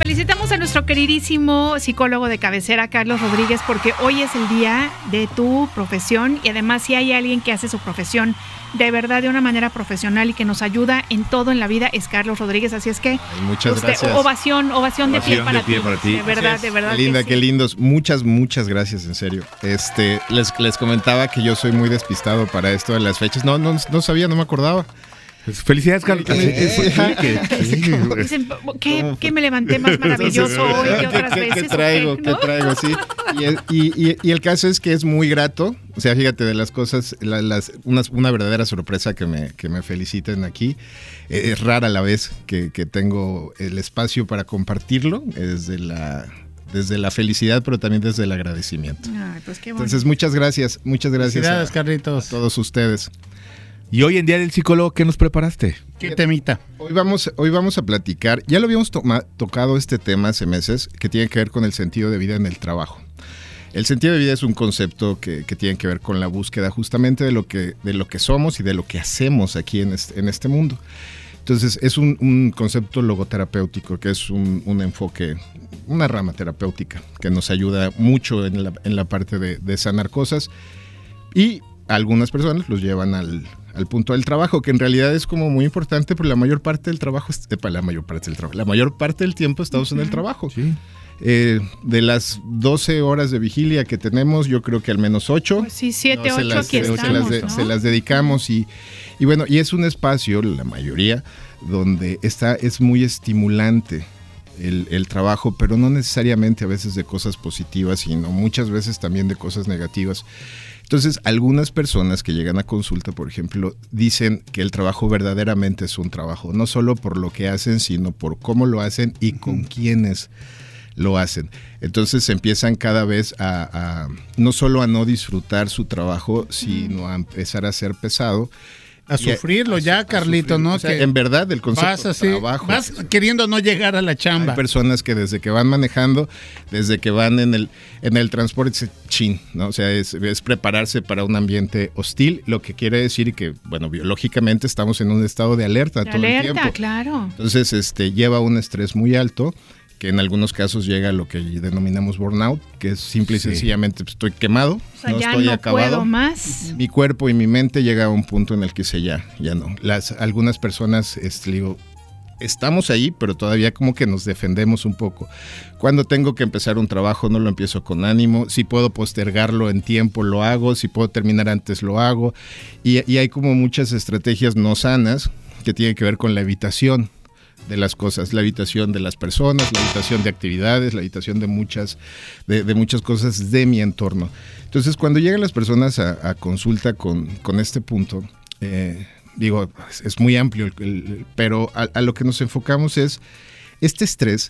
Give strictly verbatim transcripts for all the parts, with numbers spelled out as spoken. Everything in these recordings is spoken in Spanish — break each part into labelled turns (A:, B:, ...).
A: Felicitamos a nuestro queridísimo psicólogo de cabecera, Carlos Rodríguez, porque hoy es el día de tu profesión y además si hay alguien que hace su profesión de verdad de una manera profesional y que nos ayuda en todo en la vida es Carlos Rodríguez, así es que
B: Ay, muchas
A: usted,
B: gracias.
A: Ovación, ovación, ovación de, pie para,
C: de pie para ti.
A: De verdad, de verdad.
B: Qué linda,
A: que
B: qué
A: sí.
B: lindos. Muchas, muchas gracias, en serio. Este, les, les comentaba que yo soy muy despistado para esto de las fechas. No, no, no sabía, no me acordaba.
C: Felicidades, Carlos.
A: Dicen, ¿qué, ¿qué me levanté más maravilloso hoy que otras
B: ¿Qué,
A: veces?
B: ¿Qué traigo?
A: ¿o qué, no?
B: ¿Qué traigo? Sí. Y el, y, y, y el caso es que es muy grato. O sea, fíjate, de las cosas, la, las, una, una verdadera sorpresa que me, que me feliciten aquí. Eh, es rara la vez que, que tengo el espacio para compartirlo. Desde la... Desde la felicidad, pero también desde el agradecimiento.
A: Ay, pues qué bueno.
B: Entonces, muchas gracias, muchas gracias a,
D: Carlitos.
B: a todos ustedes.
C: Y hoy en Día del Psicólogo, ¿qué nos preparaste?
D: ¿Qué temita?
B: Hoy vamos, hoy vamos a platicar, ya lo habíamos toma, tocado este tema hace meses, que tiene que ver con el sentido de vida en el trabajo. El sentido de vida es un concepto que, que tiene que ver con la búsqueda justamente de lo que, de lo que somos y de lo que hacemos aquí en este, en este mundo. Entonces es un, un concepto logoterapéutico, que es un, un enfoque, una rama terapéutica que nos ayuda mucho en la, en la parte de, de sanar cosas y algunas personas los llevan al, al punto del trabajo, que en realidad es como muy importante, porque la mayor parte del trabajo, epa, la mayor parte del trabajo, la mayor parte del tiempo estamos uh-huh. en el trabajo.
C: Sí.
B: Eh, de las doce horas de vigilia que tenemos, yo creo que al menos ocho.
A: Pues sí, siete,
B: no,
A: ocho,
B: las,
A: aquí
B: se,
A: estamos,
B: se las, de,
A: ¿no?
B: se las dedicamos y, y bueno, y es un espacio, la mayoría, donde está, es muy estimulante el, el trabajo, pero no necesariamente a veces de cosas positivas, sino muchas veces también de cosas negativas. Entonces, algunas personas que llegan a consulta, por ejemplo, dicen que el trabajo verdaderamente es un trabajo, no solo por lo que hacen, sino por cómo lo hacen y con quiénes lo hacen. Entonces empiezan cada vez a, a no solo a no disfrutar su trabajo, sino a empezar a ser pesado.
D: A sufrirlo a, ya, a Carlito,
B: sufrir.
D: ¿no?
B: O sea,
D: que
B: en verdad, el concepto
D: vas así,
B: de trabajo.
D: Vas queriendo no llegar a la chamba.
B: Hay personas que desde que van manejando, desde que van en el, en el transporte, chin, ¿no? O sea, es, es prepararse para un ambiente hostil, lo que quiere decir que, bueno, biológicamente estamos en un estado de alerta
A: de
B: todo
A: alerta,
B: el tiempo.
A: Claro.
B: Entonces, este, lleva un estrés muy alto, que en algunos casos llega a lo que denominamos burnout, que es simple y sí. sencillamente pues, estoy quemado,
A: o sea,
B: no
A: ya
B: estoy
A: no
B: acabado.
A: Puedo más.
B: Mi cuerpo y mi mente llega a un punto en el que dice ya, ya no. Las, algunas personas, este, digo, estamos ahí, pero todavía como que nos defendemos un poco. Cuando tengo que empezar un trabajo, no lo empiezo con ánimo. Si puedo postergarlo en tiempo, lo hago. Si puedo terminar antes, lo hago. Y, y hay como muchas estrategias no sanas que tienen que ver con la evitación de las cosas, la evitación de las personas, la evitación de actividades, la evitación de muchas, de, de muchas cosas de mi entorno. Entonces, cuando llegan las personas a, a consulta con, con este punto, eh, digo, es muy amplio, el, el, pero a, a lo que nos enfocamos es este estrés.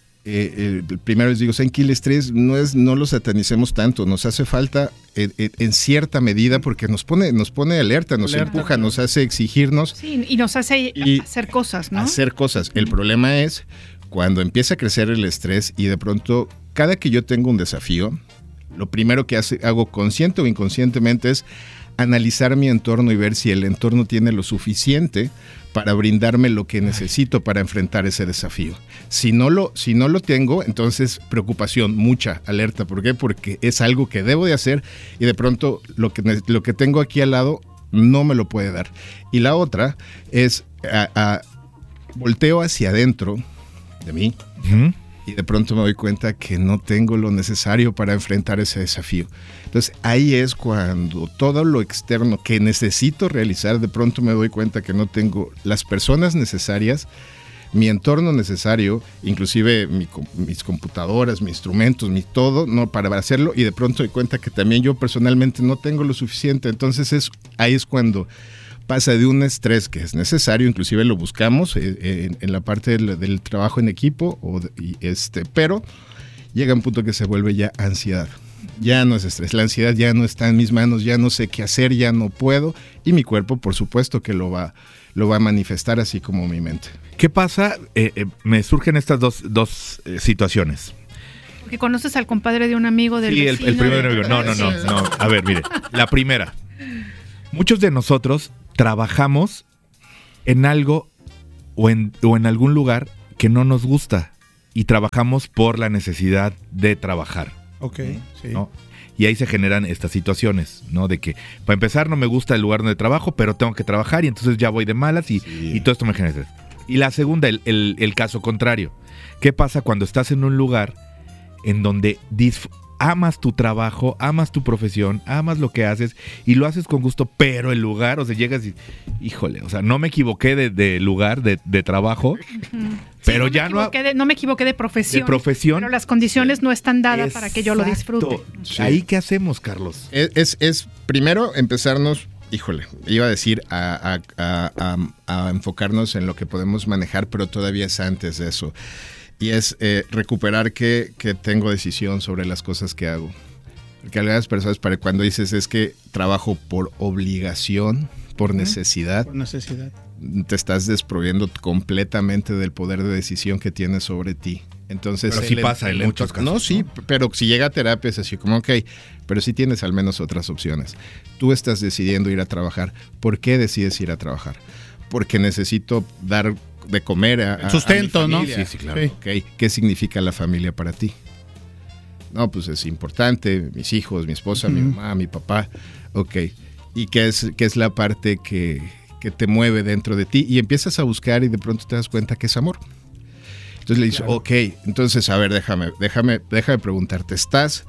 B: Eh, eh, primero les digo, ¿saben que el estrés no es, no lo satanicemos tanto? Nos hace falta en, en, en cierta medida porque nos pone, nos pone alerta, nos alerta, empuja, nos hace exigirnos.
A: Sí, y nos hace y hacer cosas, ¿no?
B: Hacer cosas. El problema es cuando empieza a crecer el estrés y de pronto, cada que yo tengo un desafío, lo primero que hace, hago consciente o inconscientemente es analizar mi entorno y ver si el entorno tiene lo suficiente para brindarme lo que necesito para enfrentar ese desafío. Si no lo, si no lo tengo, entonces preocupación, mucha alerta. ¿Por qué? Porque es algo que debo de hacer y de pronto lo que, lo que tengo aquí al lado no me lo puede dar. Y la otra es a, a, volteo hacia adentro de mí uh-huh. y de pronto me doy cuenta que no tengo lo necesario para enfrentar ese desafío. Entonces ahí es cuando todo lo externo que necesito realizar, de pronto me doy cuenta que no tengo las personas necesarias, mi entorno necesario, inclusive mi, mis computadoras, mis instrumentos, mi todo, no, para hacerlo, y de pronto doy cuenta que también yo personalmente no tengo lo suficiente. Entonces es, ahí es cuando pasa de un estrés que es necesario, inclusive lo buscamos eh, en, en la parte del, del trabajo en equipo, o de, y este, pero llega un punto que se vuelve ya ansiedad. Ya no es estrés, la ansiedad ya no está en mis manos, ya no sé qué hacer, ya no puedo, y mi cuerpo por supuesto que lo va, lo va a manifestar, así como mi mente.
C: ¿Qué pasa? Eh, eh, me surgen estas dos, dos eh, situaciones.
A: Porque conoces al compadre de un amigo del
C: sí,
A: vecino.
C: Sí, el, el primer amigo. No, no, no, no. A ver, mire. La primera. Muchos de nosotros trabajamos en algo o en, o en algún lugar que no nos gusta. y trabajamos por la necesidad de trabajar.
D: Ok, sí.
C: ¿No? Y ahí se generan estas situaciones, ¿no? De que, para empezar, no me gusta el lugar donde trabajo, pero tengo que trabajar y entonces ya voy de malas y,
B: Sí.
C: y todo esto me genera estrés. Y la segunda, el, el, el caso contrario. ¿Qué pasa cuando estás en un lugar en donde disf- amas tu trabajo, amas tu profesión, amas lo que haces y lo haces con gusto, pero el lugar, o sea, llegas y, híjole, o sea, no me equivoqué de, de lugar, de, de trabajo, pero
A: Sí,
C: ya
A: no me
C: no...
A: equivoqué de- no me equivoqué de profesión.
C: De profesión.
A: Pero las condiciones no están dadas para que yo lo disfrute.
C: Exacto.
B: Sí.
C: ¿Ahí qué hacemos, Carlos?
B: Es, es, es primero empezarnos, híjole, iba a decir a, a- a- a- a enfocarnos en lo que podemos manejar, pero todavía es antes de eso. Y es eh, recuperar que, que tengo decisión sobre las cosas que hago. Porque algunas personas, para cuando dices es que trabajo por obligación, por necesidad,
D: Por necesidad.
B: te estás desproviendo completamente del poder de decisión que tienes sobre ti. Entonces,
C: Pero sí
B: el-
C: pasa en
B: el
C: muchos
B: enfoque-
C: casos,
B: No, sí,
C: ¿no?
B: pero si llega a terapia es así como, ok, pero sí tienes al menos otras opciones. Tú estás decidiendo ir a trabajar. ¿Por qué decides ir a trabajar? Porque necesito dar de comer a, a-
D: Sustento,
B: a mi
D: ¿no?
B: familia.
C: Sí, sí, claro.
D: Sí.
B: Ok, ¿qué significa la familia para ti? No, pues es importante, mis hijos, mi esposa, mi
D: Ujú.
B: mamá, mi papá, ok. ¿Y qué es, qué es la parte que, que te mueve dentro de ti? Y empiezas a buscar y de pronto te das cuenta que es amor. Entonces le dices,
D: Claro.
B: ok, entonces a ver, déjame, déjame, déjame preguntarte, ¿estás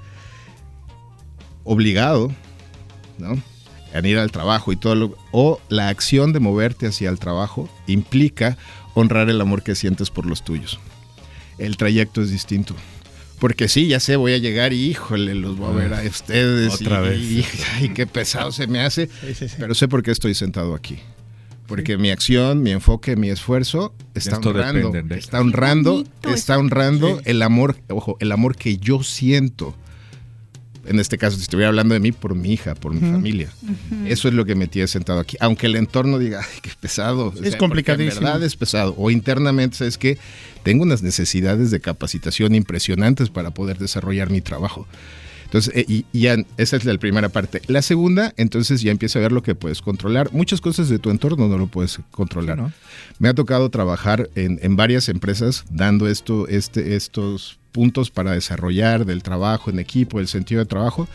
B: obligado, ¿no?, a ir al trabajo y todo lo, o la acción de moverte hacia el trabajo implica honrar el amor que sientes por los tuyos? El trayecto es distinto. Porque sí, ya sé, voy a llegar y híjole, los voy a ver a ustedes.
C: Otra
B: y,
C: vez.
B: y- ay, qué pesado se me hace.
D: Sí, sí, sí.
B: Pero sé por qué estoy sentado aquí. Porque mi acción, mi enfoque, mi esfuerzo está
C: Esto
B: honrando,
C: depende de-
B: está honrando,
A: bonito,
B: está
A: eso.
B: honrando
D: Sí.
B: el amor, ojo, el amor que yo siento. En este caso, si estuviera hablando de mí, por mi hija, por mi
D: Ujú.
B: familia. Eso es lo que me tiene sentado aquí. Aunque el entorno diga, ay, qué pesado. O
D: Es
B: sea,
D: complicadísimo.
B: porque en verdad es pesado. O internamente, ¿sabes qué? Tengo unas necesidades de capacitación impresionantes para poder desarrollar mi trabajo. Entonces, eh, y, y ya, esa es la primera parte. La segunda, entonces ya empieza a ver lo que puedes controlar. Muchas cosas de tu entorno no lo puedes controlar.
C: Sí, ¿no?
B: Me ha tocado trabajar en, en varias empresas dando esto, este, estos puntos para desarrollar del trabajo en equipo, el sentido de trabajo.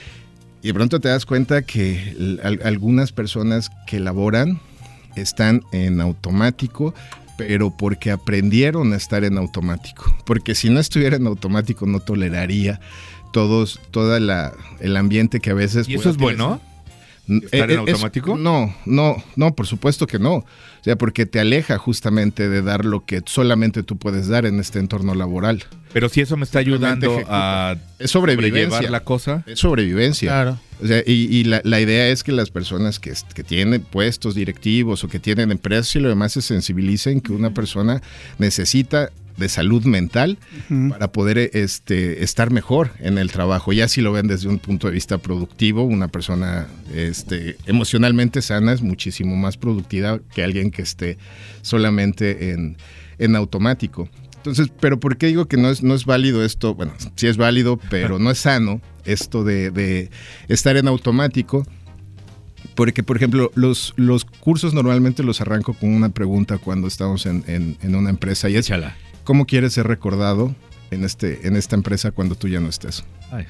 B: Y de pronto te das cuenta que l- al- algunas personas que laboran están en automático, pero porque aprendieron a estar en automático. Porque si no estuviera en automático no toleraría todos, toda la, el ambiente que a veces...
C: ¿Y eso es bueno? ¿Estar en
B: Eh, es-
C: automático?
B: No, no, no, por supuesto que no. O sea, porque te aleja justamente de dar lo que solamente tú puedes dar en este entorno laboral.
C: Pero si eso me está ayudando
B: Simplemente
C: a
B: Es sobrevivencia.
C: sobrellevar la cosa.
B: Es sobrevivencia.
D: Claro.
B: O sea, y, y la, la idea es que las personas que, que tienen puestos directivos o que tienen empresas y lo demás se sensibilicen que una persona necesita de salud mental
D: Ujú.
B: para poder este, estar mejor en el trabajo. Ya si lo ven desde un punto de vista productivo, una persona este, emocionalmente sana es muchísimo más productiva que alguien que esté solamente en, en automático. Entonces, ¿pero por qué digo que no es, no es válido esto? Bueno, sí es válido, pero no es sano esto de, de estar en automático. Porque, por ejemplo, los, los cursos normalmente los arranco con una pregunta cuando estamos en, en, en una empresa y es,
C: Échala.
B: ¿cómo quieres ser recordado en, este, en esta empresa cuando tú ya no estés?
C: Ay.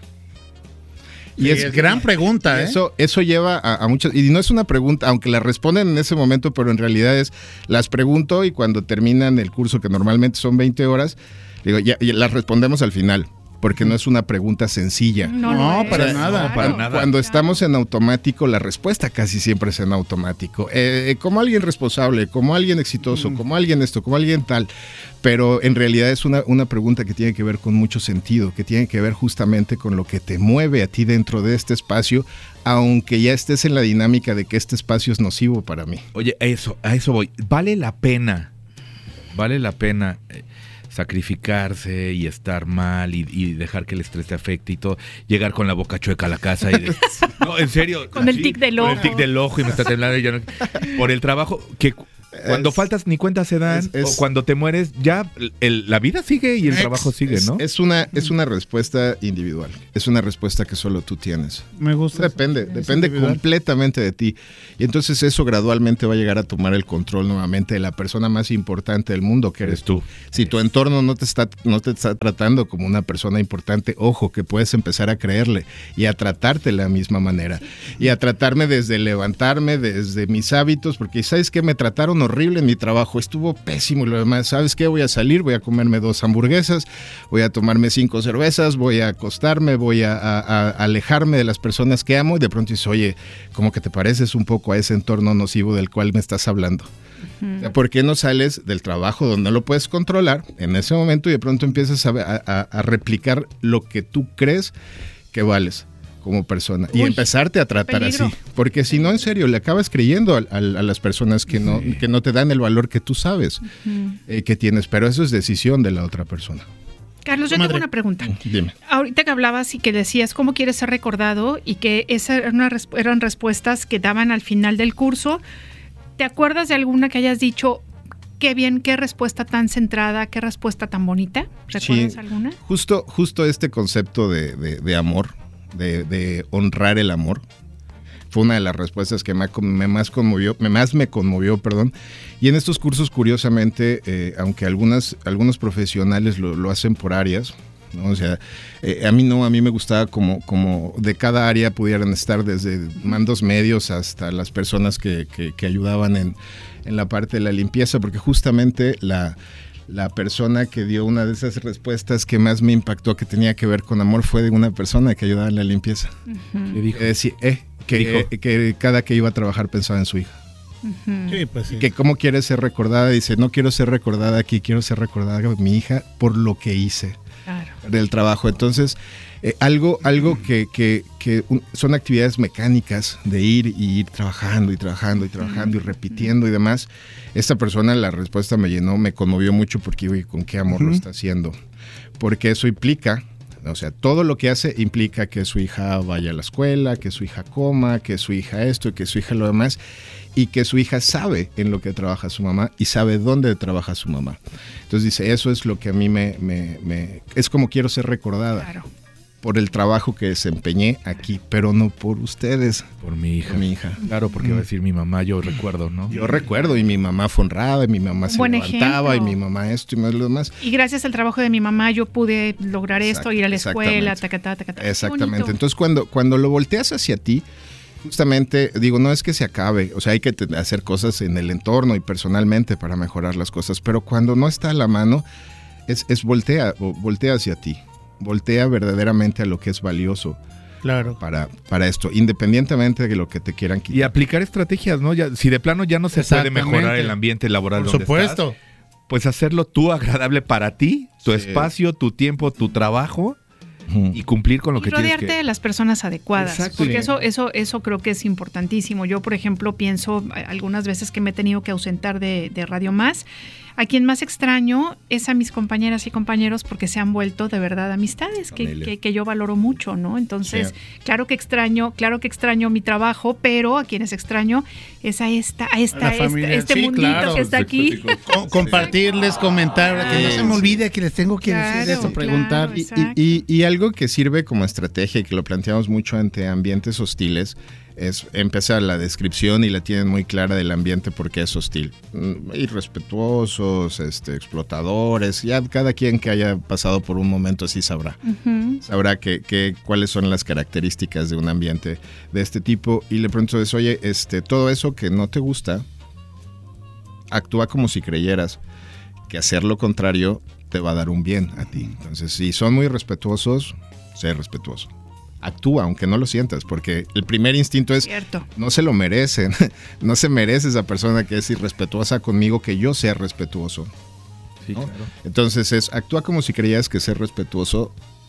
D: Y es gran pregunta, ¿eh?
B: Eso, eso lleva a, a muchas, y no es una pregunta, aunque la responden en ese momento, pero en realidad es, las pregunto y cuando terminan el curso, que normalmente son veinte horas, digo, ya, ya las respondemos al final, porque no es una pregunta sencilla.
A: No,
D: No,
A: lo es,
D: para nada,
A: claro.
C: para nada.
B: Cuando estamos en automático, la respuesta casi siempre es en automático. Eh, como alguien responsable, como alguien exitoso,
D: Mm.
B: como alguien esto, como alguien tal. Pero en realidad es una, una pregunta que tiene que ver con mucho sentido, que tiene que ver justamente con lo que te mueve a ti dentro de este espacio, aunque ya estés en la dinámica de que este espacio es nocivo para mí.
C: Oye, a eso, a eso voy. Vale la pena, vale la pena eh, sacrificarse y estar mal y, y dejar que el estrés te afecte y todo. Llegar con la boca chueca a la casa y de- no, en serio.
A: Con el tic del
C: Con el
A: ojo.
C: tic del ojo y me está temblando y yo no- por el trabajo que Cuando es, faltas ni cuenta se dan, es, es, o cuando te mueres, ya el, la vida sigue y el trabajo sigue, ¿no?
B: Es, es, una, es una respuesta individual. Es una respuesta que solo tú tienes.
D: Me gusta.
B: Depende, eso. depende completamente de ti. Y entonces eso gradualmente va a llegar a tomar el control nuevamente de la persona más importante del mundo, que eres tú. Si tu entorno no te está, no te está tratando como una persona importante, ojo, que puedes empezar a creerle y a tratarte de la misma manera. Y a tratarme desde levantarme, desde mis hábitos, porque ¿sabes qué? Me trataron horrible en mi trabajo, estuvo pésimo y lo demás. ¿Sabes qué? Voy a salir, voy a comerme dos hamburguesas, voy a tomarme cinco cervezas, voy a acostarme, voy a, a, a alejarme de las personas que amo y de pronto dices, oye, como que te pareces un poco a ese entorno nocivo del cual me estás hablando. Uh-huh. ¿Por qué no sales del trabajo donde no lo puedes controlar en ese momento y de pronto empiezas a, a, a replicar lo que tú crees que vales como persona? Uy, y empezarte a tratar peligro. Así, porque si no, en serio, le acabas creyendo a, a, a las personas que no, sí. que no te dan el valor que tú sabes uh-huh. eh, que tienes, pero eso es decisión de la otra persona.
A: Carlos, yo Madre. tengo una pregunta.
B: Dime.
A: Ahorita que hablabas y que decías cómo quieres ser recordado y que esas eran, una, eran respuestas que daban al final del curso, ¿te acuerdas de alguna que hayas dicho, qué bien, qué respuesta tan centrada, qué respuesta tan bonita? ¿Recuerdas sí. alguna?
B: Justo, justo este concepto de, de, de amor, De, de honrar el amor, fue una de las respuestas que me, me más conmovió, me más me conmovió, perdón. Y en estos cursos, curiosamente, eh, aunque algunas, algunos profesionales lo, lo hacen por áreas, ¿no? O sea, eh, a mí no, a mí me gustaba como, como de cada área pudieran estar desde mandos medios hasta las personas que, que, que ayudaban en, en la parte de la limpieza, porque justamente la... La persona que dio una de esas respuestas que más me impactó, que tenía que ver con amor, fue de una persona que ayudaba en la limpieza. Uh-huh. Dijo, que, decía, eh, que, eh, que cada que iba a trabajar pensaba en su hija.
D: Uh-huh. Sí, pues sí.
B: Que cómo quiere ser recordada. Dice, no quiero ser recordada aquí, quiero ser recordada mi hija por lo que hice claro. del trabajo. Entonces, eh, algo, algo que, que, que un, son actividades mecánicas de ir y ir trabajando y trabajando y trabajando uh-huh. y repitiendo y demás. Esta persona, la respuesta me llenó, me conmovió mucho porque, oye, con qué amor uh-huh. lo está haciendo. Porque eso implica, o sea, todo lo que hace implica que su hija vaya a la escuela, que su hija coma, que su hija esto, que su hija lo demás, y que su hija sabe en lo que trabaja su mamá y sabe dónde trabaja su mamá. Entonces dice, eso es lo que a mí me, me, me es como quiero ser recordada. Claro. Por el trabajo que desempeñé aquí, pero no por ustedes.
C: Por mi hija.
B: Por mi hija.
C: Claro, porque mm. va a decir mi mamá, yo recuerdo, ¿no?
B: Yo recuerdo, y mi mamá fue honrada, y mi mamá se levantaba, ejemplo. Y mi mamá esto y más lo demás.
A: Y gracias al trabajo de mi mamá yo pude lograr Exact, esto, ir a la escuela, tacatá, tacatá.
B: Exactamente. Entonces cuando, cuando lo volteas hacia ti, justamente, digo, no es que se acabe, o sea, hay que te- hacer cosas en el entorno y personalmente para mejorar las cosas, pero cuando no está a la mano, es, es voltea, voltea hacia ti. Voltea verdaderamente a lo que es valioso
D: claro.
B: para, para esto, independientemente de lo que te quieran quitar.
C: Y aplicar estrategias, ¿no? Ya, si de plano ya no se puede mejorar el ambiente laboral
D: Por
C: donde
D: supuesto.
C: estás, pues hacerlo tú agradable para ti, tu sí. espacio, tu tiempo, tu trabajo. Y cumplir con lo
A: y
C: que tienes que...
A: rodearte de las personas adecuadas.
C: Exacto,
A: porque
C: sí.
A: eso, eso, eso creo que es importantísimo. Yo, por ejemplo, pienso algunas veces que me he tenido que ausentar de, de Radio Más. A quien más extraño es a mis compañeras y compañeros porque se han vuelto de verdad amistades que, que, que yo valoro mucho, ¿no? Entonces, sí. claro que extraño, claro que extraño mi trabajo, pero a quienes extraño es a esta, a esta, a esta este sí, mundito claro. que está aquí.
D: Com- compartirles, comentar, ah, que no se me olvide que les tengo que claro, decir eso, preguntar.
B: Claro, y, y, y algo que sirve como estrategia y que lo planteamos mucho ante ambientes hostiles es empezar la descripción y la tienen muy clara del ambiente porque es hostil. Irrespetuosos, este, explotadores, ya cada quien que haya pasado por un momento así sabrá. Uh-huh. Sabrá que, que, cuáles son las características de un ambiente de este tipo y le pregunto eso, oye, este, todo eso que no te gusta, actúa como si creyeras que hacer lo contrario te va a dar un bien a ti. Entonces, si son muy respetuosos, sé respetuoso. Actúa, aunque no lo sientas, porque el primer instinto es, Cierto. no se lo merecen, no se merece esa persona que es irrespetuosa conmigo que yo sea respetuoso. Sí, ¿no? Claro. Entonces es, actúa como si creías que ser respetuoso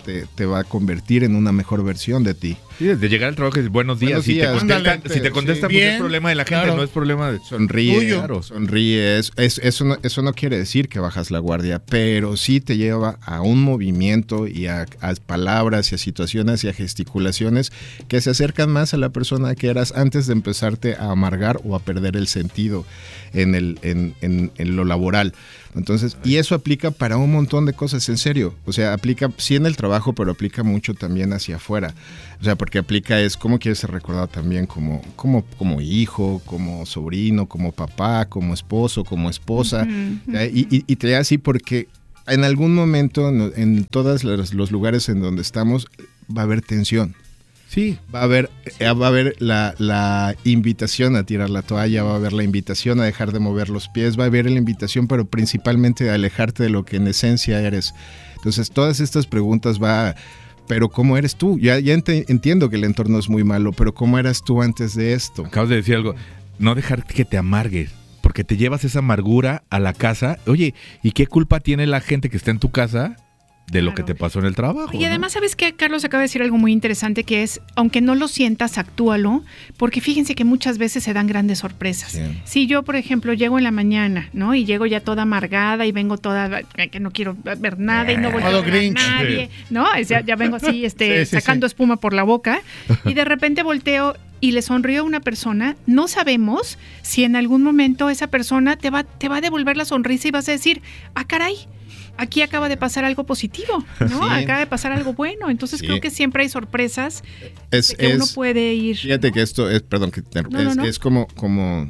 B: te, te va a convertir en una mejor versión de ti.
C: Sí, desde llegar al trabajo y buenos días.
B: Buenos
C: si,
B: días.
C: te contestan,
B: Ándale,
C: si te contestan,
B: sí.
C: pues
B: Bien,
C: es problema de la gente,
B: claro.
C: no es problema de...
B: Sonríe,
C: tuyo.
B: claro, sonríe. Es, es, eso, no, eso no quiere decir que bajas la guardia, pero sí te lleva a un movimiento y a, a palabras y a situaciones y a gesticulaciones que se acercan más a la persona que eras antes de empezarte a amargar o a perder el sentido en, el, en, en, en lo laboral. Entonces, y eso aplica para un montón de cosas, en serio. O sea, aplica sí en el trabajo, pero aplica mucho también hacia afuera. O sea, porque aplica es cómo quieres ser recordado también como, como, como hijo, como sobrino, como papá, como esposo, como esposa. Uh-huh, uh-huh. Y, y, y te da así porque en algún momento, en, en todos los, los lugares en donde estamos, va a haber tensión.
C: Sí.
B: Va a haber, va a haber la, la invitación a tirar la toalla, va a haber la invitación a dejar de mover los pies, va a haber la invitación, pero principalmente a alejarte de lo que en esencia eres. Entonces, todas estas preguntas va a, pero ¿cómo eres tú? Ya, ya ent- entiendo que el entorno es muy malo, pero ¿cómo eras tú antes de esto?
C: Acabas de decir algo, no dejar que te amargues, porque te llevas esa amargura a la casa. Oye, ¿y qué culpa tiene la gente que está en tu casa de lo claro. que te pasó en el trabajo?
A: Y además, ¿no? ¿Sabes qué? Carlos acaba de decir algo muy interesante, que es, aunque no lo sientas, actúalo, porque fíjense que muchas veces se dan grandes sorpresas. Sí. Si yo, por ejemplo, llego en la mañana, ¿no? Y llego ya toda amargada y vengo toda, que no quiero ver nada y no voy a ver a nadie, ¿no? Ya, ya vengo así, este, sí, sí, sacando sí. espuma por la boca, y de repente volteo y le sonrío a una persona, no sabemos si en algún momento esa persona te va, te va a devolver la sonrisa y vas a decir, ah, caray, aquí acaba de pasar algo positivo, ¿no? Sí. Acaba de pasar algo bueno. Entonces sí. creo que siempre hay sorpresas es, de que es, uno puede ir.
B: Fíjate, ¿no? Que esto es, perdón, que te, no, es, no, no. es como, como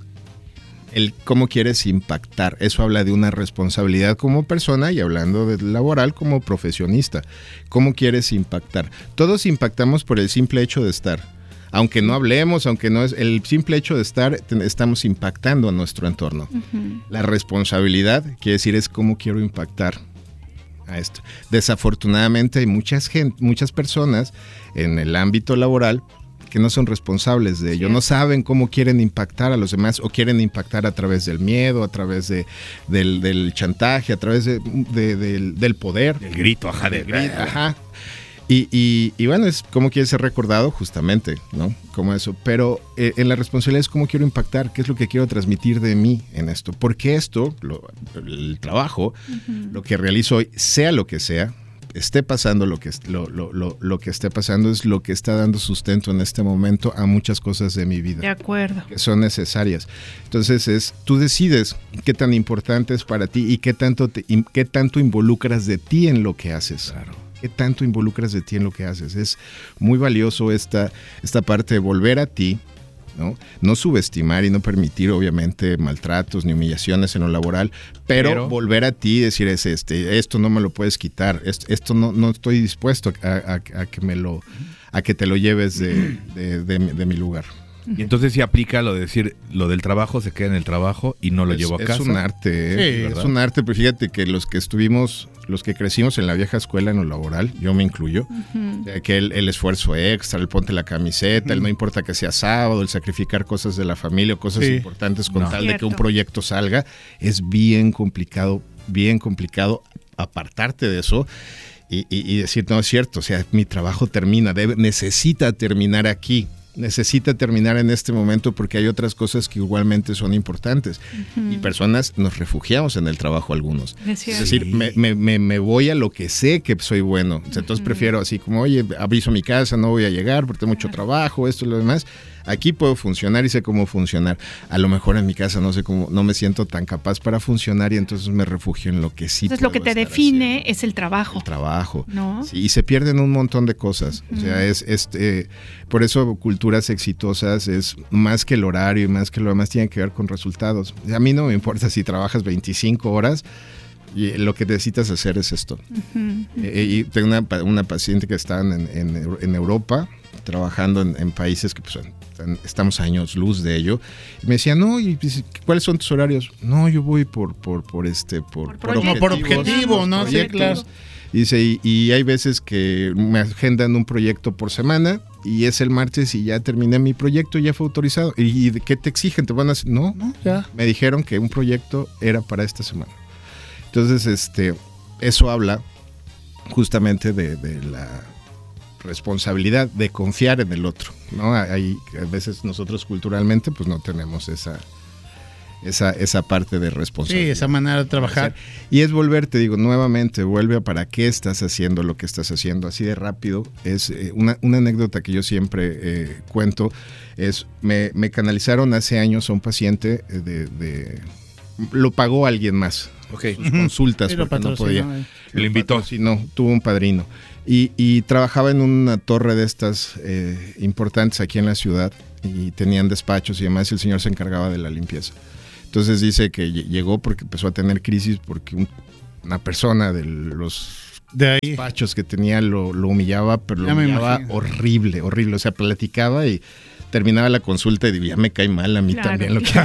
B: el cómo quieres impactar. Eso habla de una responsabilidad como persona y hablando de laboral como profesionista. ¿Cómo quieres impactar? Todos impactamos por el simple hecho de estar. Aunque no hablemos, aunque no es el simple hecho de estar, te, estamos impactando a nuestro entorno. Uh-huh. La responsabilidad, quiere decir, es cómo quiero impactar a esto. Desafortunadamente hay muchas gente, muchas personas en el ámbito laboral que no son responsables de ello, sí. no saben cómo quieren impactar a los demás o quieren impactar a través del miedo, a través de, del, del chantaje, a través de, de, del, del poder.
C: Del grito, ajá, del grito.
B: Ajá. Y, y, y bueno, es cómo quiere ser recordado justamente, ¿no? Como eso. Pero eh, en la responsabilidad es cómo quiero impactar, qué es lo que quiero transmitir de mí en esto. Porque esto, lo, el trabajo, uh-huh. lo que realizo hoy, sea lo que sea, esté pasando lo que, lo, lo, lo, lo que esté pasando, es lo que está dando sustento en este momento a muchas cosas de mi vida.
A: De acuerdo.
B: Que son necesarias. Entonces, es tú decides qué tan importante es para ti y qué tanto, te, qué tanto involucras de ti en lo que haces.
C: Claro.
B: ¿Qué tanto involucras de ti en lo que haces? Es muy valioso esta, esta parte de volver a ti, ¿no? No subestimar y no permitir, obviamente, maltratos ni humillaciones en lo laboral, pero, pero volver a ti y decir, es este, esto no me lo puedes quitar, esto, esto no, no estoy dispuesto a, a, a que me lo, a que te lo lleves de, de, de, de, de mi lugar.
C: Y entonces sí aplica lo de decir, lo del trabajo se queda en el trabajo y no lo
B: es,
C: llevo a casa.
B: Es un arte, ¿eh? Sí, es un arte, pero fíjate que los que estuvimos, los que crecimos en la vieja escuela en lo laboral, yo me incluyo, uh-huh. que el, el esfuerzo extra, el ponte la camiseta, uh-huh. el no importa que sea sábado, el sacrificar cosas de la familia o cosas sí. importantes con no. tal Cierto. de que un proyecto salga, es bien complicado, bien complicado apartarte de eso. Y, y, y decir, no es cierto, o sea, mi trabajo termina, debe, necesita terminar aquí. Necesita terminar en este momento porque hay otras cosas que igualmente son importantes. Uh-huh. Y personas nos refugiamos en el trabajo algunos. Es, es decir, me, me, me voy a lo que sé que soy bueno. O sea, entonces uh-huh. prefiero así como, oye, aviso mi casa, no voy a llegar porque tengo mucho trabajo, esto y lo demás. Aquí puedo funcionar y sé cómo funcionar. A lo mejor en mi casa no sé cómo, no me siento tan capaz para funcionar y entonces me refugio en lo que sí.
A: Entonces lo que te define haciendo. Es el trabajo.
B: El trabajo.
A: ¿No?
B: Sí, y se pierden un montón de cosas. Uh-huh. O sea, es este, por eso culturas exitosas es más que el horario y más que lo demás tiene que ver con resultados. A mí no me importa si trabajas veinticinco horas. Y lo que necesitas hacer es esto. Uh-huh. Eh, y tengo una, una paciente que está en, en, en Europa trabajando en, en países que pues, estamos a años luz de ello. Y me decía, no, ¿y cuáles son tus horarios? No, yo voy por por por este por,
D: por, por, por objetivo, ¿no? Sí, claro.
B: Y dice, y, y hay veces que me agendan un proyecto por semana y es el martes y ya terminé mi proyecto, ya fue autorizado. ¿Y, y qué te exigen? ¿Te van a decir? No, no, ya. Me dijeron que un proyecto era para esta semana. Entonces, este, eso habla justamente de, de la responsabilidad de confiar en el otro, ¿no? Hay, a veces nosotros culturalmente pues no tenemos esa, esa, esa parte de responsabilidad.
D: Sí, esa manera de trabajar.
B: Y es volver, te digo, nuevamente, vuelve a para qué estás haciendo lo que estás haciendo, así de rápido. Es eh, una, una anécdota que yo siempre eh, cuento, es, me, me canalizaron hace años a un paciente de, de lo pagó alguien más.
C: Okay.
B: Sus consultas,
D: sí,
B: porque no podía.
C: Eh. Lo invitó.
B: Sí, no, tuvo un padrino. Y, y trabajaba en una torre de estas eh, importantes aquí en la ciudad y tenían despachos y demás, y el señor se encargaba de la limpieza. Entonces dice que llegó porque empezó a tener crisis porque un, una persona de los
D: de ahí.
B: despachos que tenía lo, lo humillaba, pero lo humillaba horrible, horrible. O sea, platicaba y terminaba la consulta y digo, ya me cae mal a mí claro. también lo que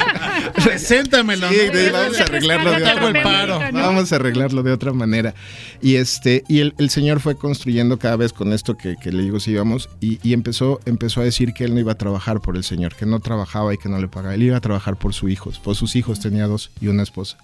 D: preséntamelo.
B: Sí, de, vamos a arreglarlo de otra manera. Vamos a arreglarlo de otra manera. Y este, y el, el señor fue construyendo cada vez con esto que, que le digo si íbamos, y, y empezó, empezó a decir que él no iba a trabajar por el señor, que no trabajaba y que no le pagaba. Él iba a trabajar por sus hijos, por sus hijos, tenía dos y una esposa.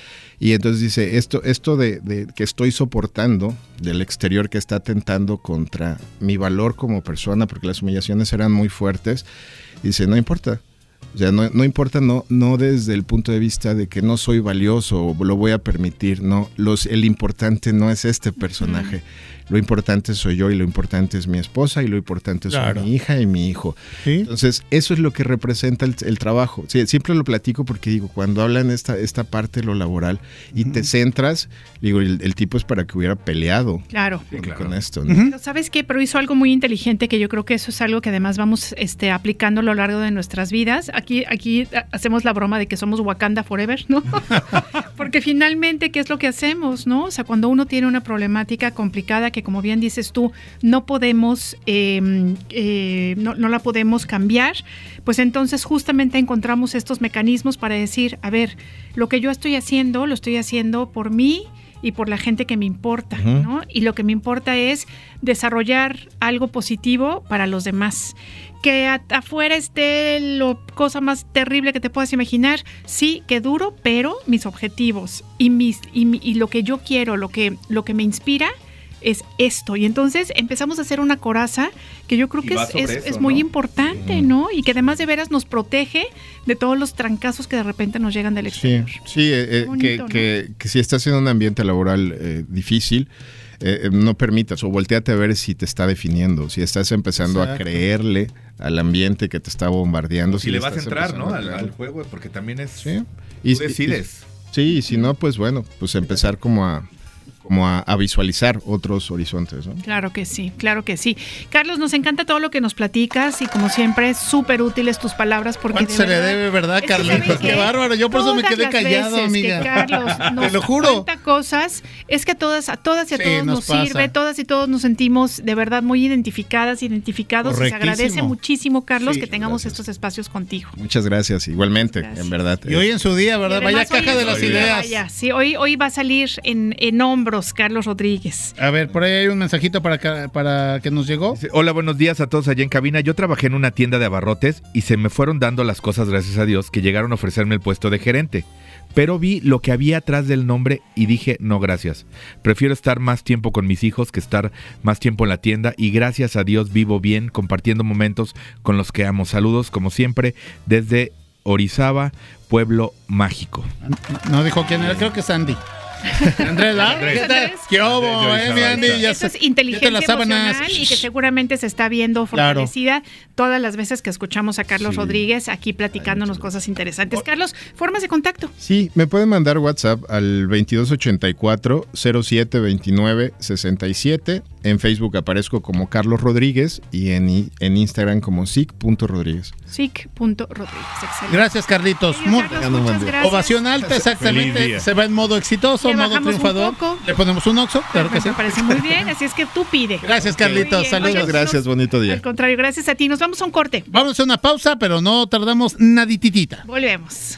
B: Y entonces dice, esto, esto de, de que estoy soportando del exterior que está atentando contra mi valor como persona, porque las humillaciones eran muy fuertes, dice, no importa. O sea, no, no importa, no, no desde el punto de vista de que no soy valioso o lo voy a permitir, no, los, el importante no es este personaje, uh-huh. Lo importante soy yo y lo importante es mi esposa y lo importante claro. son mi hija y mi hijo. ¿Sí? Entonces, eso es lo que representa el, el trabajo. Sí, siempre lo platico porque digo, cuando hablan esta, esta parte de lo laboral y uh-huh. te centras, digo, el, el tipo es para que hubiera peleado
A: claro.
B: con,
A: claro.
B: con esto, ¿no?
A: Uh-huh. Pero ¿sabes qué? Pero hizo algo muy inteligente que yo creo que eso es algo que además vamos este, aplicando a lo largo de nuestras vidas. Aquí, aquí hacemos la broma de que somos Wakanda Forever, ¿no? Porque finalmente, ¿qué es lo que hacemos, no? O sea, cuando uno tiene una problemática complicada que, como bien dices tú, no podemos, eh, eh, no, no la podemos cambiar, pues entonces justamente encontramos estos mecanismos para decir, a ver, lo que yo estoy haciendo, lo estoy haciendo por mí y por la gente que me importa, uh-huh. ¿no? Y lo que me importa es desarrollar algo positivo para los demás. Que a, afuera esté lo cosa más terrible que te puedas imaginar, sí, que duro, pero mis objetivos y mis y, mi, y lo que yo quiero, lo que lo que me inspira es esto. Y entonces empezamos a hacer una coraza que yo creo que es, es, eso, es muy ¿no? importante, uh-huh. ¿no? Y que además de veras nos protege de todos los trancazos que de repente nos llegan del exterior.
B: Sí, sí eh, bonito, que, ¿no? que, que si estás en un ambiente laboral eh, difícil, eh, no permitas o volteate a ver si te está definiendo, si estás empezando Exacto. a creerle al ambiente que te está bombardeando.
C: O si, si le vas a entrar, ¿no? Al, al juego, porque también es...
B: Sí.
C: Y, tú decides.
B: Y, sí, y si no, pues bueno, pues empezar como a... como a, a visualizar otros horizontes, ¿no?
A: Claro que sí, claro que sí. Carlos, nos encanta todo lo que nos platicas y como siempre, súper útiles tus palabras porque
D: ¿cuánto
A: de
D: se
A: verdad,
D: le debe, verdad, Carlitos? Qué bárbaro, yo por eso me quedé callado, amiga.
A: Que Carlos nos
D: te lo juro.
A: cuenta cosas, es que a todas, a todas y a
D: sí,
A: todos nos, nos sirve, todas y todos nos sentimos de verdad muy identificadas, identificados. Y se agradece muchísimo, Carlos, sí, que tengamos gracias. Estos espacios contigo.
B: Muchas gracias, igualmente, gracias. En verdad.
D: Y hoy en su día, ¿verdad? Vaya caja de las ideas.
A: Vaya, sí, hoy, hoy va a salir en, en hombros, Carlos Rodríguez.
D: A ver, por ahí hay un mensajito para que, para que nos llegó.
C: Hola, buenos días a todos allá en cabina. Yo trabajé en una tienda de abarrotes y se me fueron dando las cosas, gracias a Dios, que llegaron a ofrecerme el puesto de gerente. Pero vi lo que había atrás del nombre y dije, no, gracias. Prefiero estar más tiempo con mis hijos que estar más tiempo en la tienda y gracias a Dios vivo bien, compartiendo momentos con los que amo. Saludos, como siempre, desde Orizaba, Pueblo Mágico.
D: No dijo quién era, creo que es Andy. Andrés, ¿ah?
A: ¿qué tal?
D: ¿Qué hubo, eh, mi Andy? Ya
A: Eso es inteligencia emocional y que seguramente se está viendo fortalecida claro. todas las veces que escuchamos a Carlos sí. Rodríguez aquí platicándonos cosas interesantes. Carlos, formas de contacto.
B: Sí, me pueden mandar WhatsApp al veintidós ochenta y cuatro cero siete veintinueve sesenta y siete. En Facebook aparezco como Carlos Rodríguez y en, en Instagram como sic punto rodríguez.
A: sic punto rodríguez, excelente.
D: Gracias, Carlitos.
A: Muy, Carlos, muchas gracias.
D: Ovación alta, exactamente. Se va en modo exitoso, modo triunfador. Le ponemos un oxo, claro que sí.
A: Me parece muy bien, así es que tú pide.
D: Gracias, Carlitos. Saludos.
B: Muchas gracias, bonito día.
A: Al contrario, gracias a ti. Nos vamos a un corte.
D: Vamos a hacer una pausa, pero no tardamos nadititita.
A: Volvemos.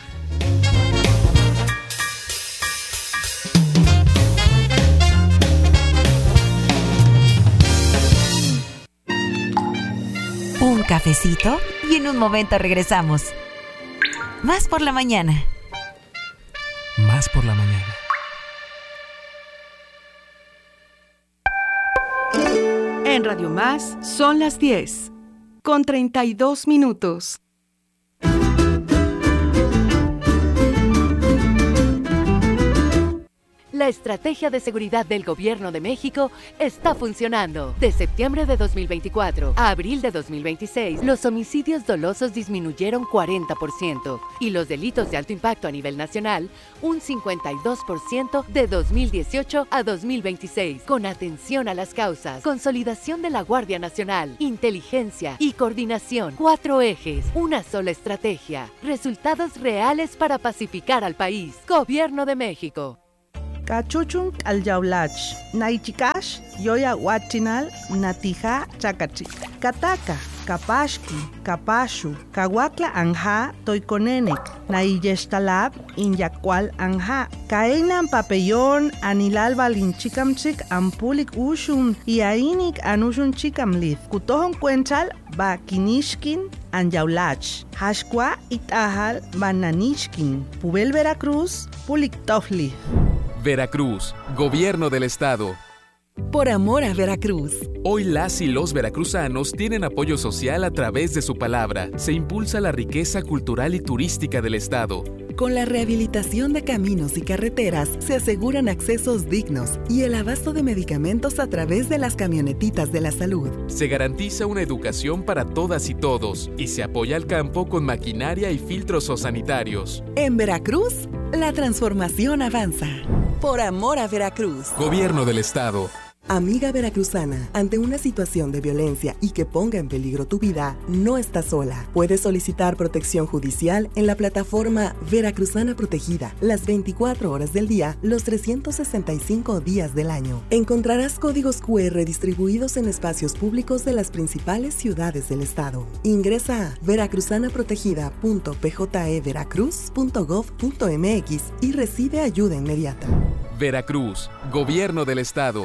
E: Un cafecito y en un momento regresamos. Más por la mañana.
F: Más por la mañana. En Radio Más son las diez, con treinta y dos minutos.
G: La estrategia de seguridad del Gobierno de México está funcionando. De septiembre de dos mil veinticuatro a abril de dos mil veintiséis, los homicidios dolosos disminuyeron cuarenta por ciento y los delitos de alto impacto a nivel nacional un cincuenta y dos por ciento de dos mil dieciocho a dos mil veintiséis. Con atención a las causas, consolidación de la Guardia Nacional, inteligencia y coordinación. Cuatro ejes, una sola estrategia. Resultados reales para pacificar al país. Gobierno de México.
H: Cachuchun aljaulach, naichikash, yoya huachinal, natija chakachik. Kataka, kapashki, kapashu, kawakla anja, toikonenek, naiyestalab, inyakwal anja. Kaenan papellón, anilal balinchikamchik, ampulik ushun, iainik anushun chikamlith. Kutohon cuenchal, ba kinishkin, anjaulach. Hashkwa itahal, bananishkin. Pubel Veracruz, pulik tofli.
I: Veracruz, Gobierno del Estado.
J: Por amor a Veracruz.
I: Hoy las y los veracruzanos tienen apoyo social a través de su palabra. Se impulsa la riqueza cultural y turística del Estado.
J: Con la rehabilitación de caminos y carreteras se aseguran accesos dignos y el abasto de medicamentos a través de las camionetitas de la salud.
I: Se garantiza una educación para todas y todos y se apoya al campo con maquinaria y filtros sanitarios.
J: En Veracruz, la transformación avanza. Por amor a Veracruz.
I: Gobierno del Estado.
J: Amiga veracruzana, ante una situación de violencia y que ponga en peligro tu vida, no estás sola. Puedes solicitar protección judicial en la plataforma Veracruzana Protegida, las veinticuatro horas del día, los trescientos sesenta y cinco días del año. Encontrarás códigos cu erre distribuidos en espacios públicos de las principales ciudades del estado. Ingresa a veracruzanaprotegida punto p j e veracruz punto gov punto m x y recibe ayuda inmediata.
I: Veracruz, Gobierno del Estado.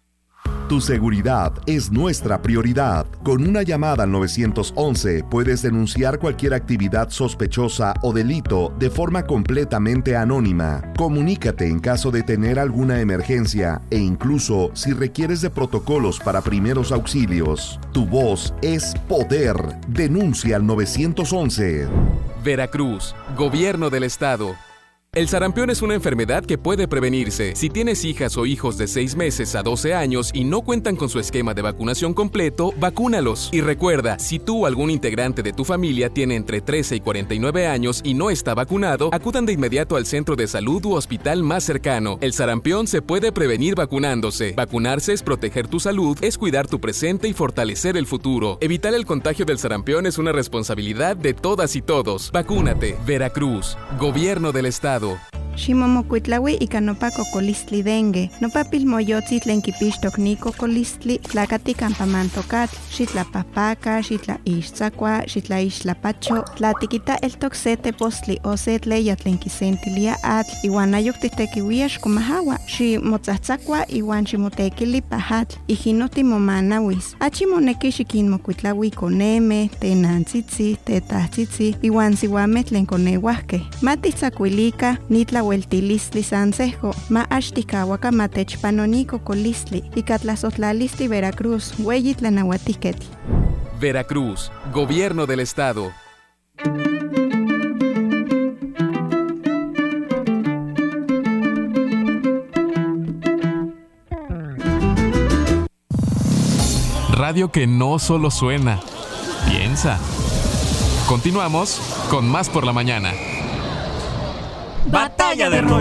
K: Tu seguridad es nuestra prioridad. Con una llamada al nueve once puedes denunciar cualquier actividad sospechosa o delito de forma completamente anónima. Comunícate en caso de tener alguna emergencia e incluso si requieres de protocolos para primeros auxilios. Tu voz es poder. Denuncia al nueve once.
I: Veracruz, Gobierno del Estado. El sarampión es una enfermedad que puede prevenirse. Si tienes hijas o hijos de seis meses a doce años y no cuentan con su esquema de vacunación completo, vacúnalos. Y recuerda, si tú o algún integrante de tu familia tiene entre trece y cuarenta y nueve años y no está vacunado, acudan de inmediato al centro de salud u hospital más cercano. El sarampión se puede prevenir vacunándose. Vacunarse es proteger tu salud, es cuidar tu presente y fortalecer el futuro. Evitar el contagio del sarampión es una responsabilidad de todas y todos. Vacúnate. Veracruz, Gobierno del Estado.
L: Ximomocuitlaui ika nopa cocolistli dengue. Nopa pilmoyotzi tlen kipixtok ni cocolistli tlakati campamantokatl. Xitlapahpaka, xitlaixtzakua, xitlaixtlapacho. Tlatikita eltok se tepostli o se tleya tlen kisentilia atl. Iwan ayok titekiuia xkomahawa. Ximotzatzakua iwan ximotekili pahatl. Ijino timomanawis. Achimoneki xikinmocuitlaui koneme, tenantzitzi, tetahtzitzi, iwan siuameh tlen koneuahkeh. Matitzakuilika nitla Hueltilistli Sansejo, ma axtikawaka matechpanoniko colistli, ikatlazotlalistli Veracruz, hueyitlanauatiketl.
I: Veracruz, Gobierno del Estado. Radio que no solo suena, piensa. Continuamos con Más por la Mañana.
M: Batalla de Rollo.